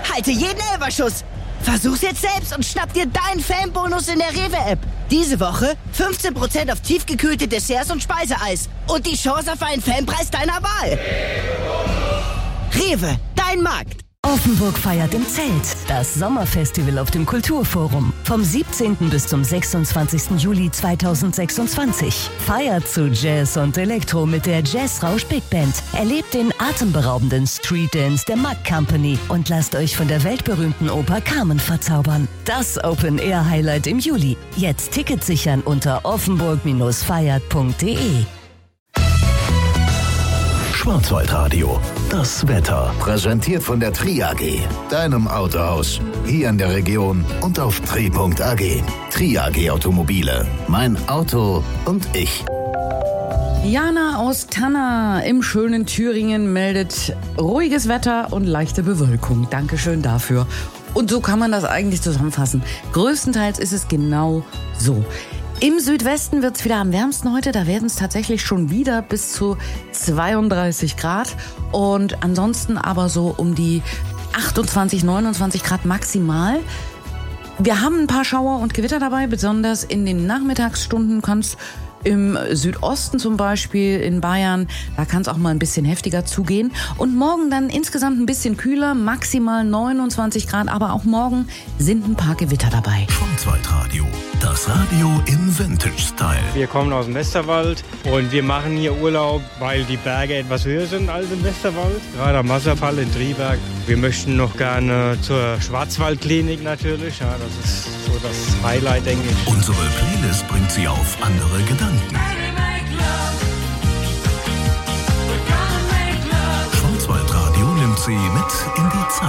halte jeden Elferschuss. Versuch's jetzt selbst und schnapp dir deinen Fanbonus in der Rewe-App. Diese Woche 15% auf tiefgekühlte Desserts und Speiseeis. Und die Chance auf einen Fanpreis deiner Wahl. Rewe, dein Markt. Offenburg feiert im Zelt. Das Sommerfestival auf dem Kulturforum. Vom 17. bis zum 26. Juli 2026. Feiert zu Jazz und Elektro mit der Jazzrausch Big Band. Erlebt den atemberaubenden Street Dance der Mack Company und lasst euch von der weltberühmten Oper Carmen verzaubern. Das Open-Air-Highlight im Juli. Jetzt Tickets sichern unter offenburg-feiert.de. Schwarzwaldradio. Das Wetter. Präsentiert von der Tri AG. Deinem Autohaus. Hier in der Region und auf tri.ag. Tri AG Automobile. Mein Auto und ich. Jana aus Tanna im schönen Thüringen meldet ruhiges Wetter und leichte Bewölkung. Dankeschön dafür. Und so kann man das eigentlich zusammenfassen. Größtenteils ist es genau so. Im Südwesten wird es wieder am wärmsten heute. Da werden es tatsächlich schon wieder bis zu 32 Grad. Und ansonsten aber so um die 28, 29 Grad maximal. Wir haben ein paar Schauer und Gewitter dabei. Besonders in den Nachmittagsstunden kann es im Südosten zum Beispiel, in Bayern, da kann es auch mal ein bisschen heftiger zugehen. Und morgen dann insgesamt ein bisschen kühler, maximal 29 Grad. Aber auch morgen sind ein paar Gewitter dabei. Schwarzwaldradio. Das Radio im Vintage-Style. Wir kommen aus dem Westerwald und wir machen hier Urlaub, weil die Berge etwas höher sind als im Westerwald. Gerade am Wasserfall in Triberg. Wir möchten noch gerne zur Schwarzwaldklinik natürlich. Ja, das ist so das Highlight, denke ich. Unsere Playlist bringt Sie auf andere Gedanken. Schwarzwaldradio nimmt Sie mit in die Zeit.